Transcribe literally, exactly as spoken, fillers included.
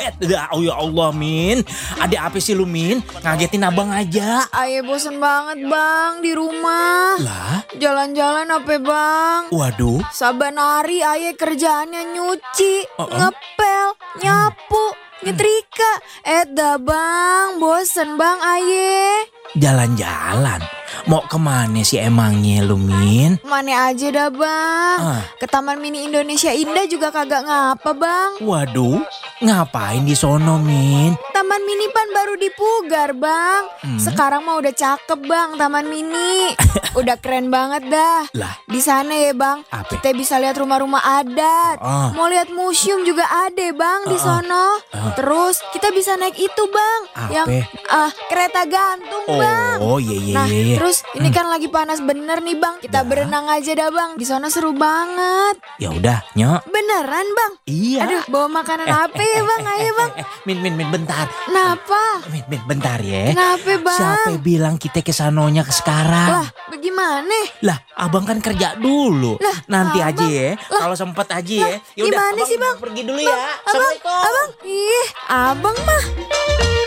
Buset. Oh ya Allah, Min. Ada apa sih lu, Min? Ngagetin abang aja. Aye bosen banget bang di rumah. Lah? Jalan-jalan apa bang? Waduh. Saban hari aye kerjaannya nyuci, Uh-uh. ngepel, nyapu, nyetrika. Eh dah bang, bosen bang aye. Jalan-jalan. Mau kemana sih emangnya lu, Min? Mana aja dah bang. Ah. Ke Taman Mini Indonesia Indah juga kagak ngapa bang. Waduh, ngapain di sono, Min? Taman Mini pan baru dipugar bang. Hmm. Sekarang mah udah cakep bang Taman Mini. Udah keren banget dah. Lah, Di sana ya bang, apa? kita bisa lihat rumah-rumah adat. Ah. Mau lihat museum juga ada bang di Ah, ah. sono. Ah. Terus kita bisa naik itu bang, Apa? yang ah kereta gantung bang. Oh, iya iya Nah, iya. terus ini kan lagi panas bener nih bang. Kita Dah. berenang aja dah bang. Di sana seru banget. Ya udah, Nyok. Beneran bang? Iya. Aduh, bawa makanan apa ya bang? Ayo bang. Eh, Min, Min, Min, bentar. Kenapa? Min, Min, bentar ya. Kenapa bang? Siapa bilang kita ke sanonya ke sekarang? Lah, bagaimana? Lah, abang kan kerja dulu. Lah, Nanti abang. aja ya. Lah, Kalau sempet aja ya. Yaudah, gimana abang sih bang? pergi dulu Bang, ya. abang, Assalamualaikum. abang, ih, abang mah.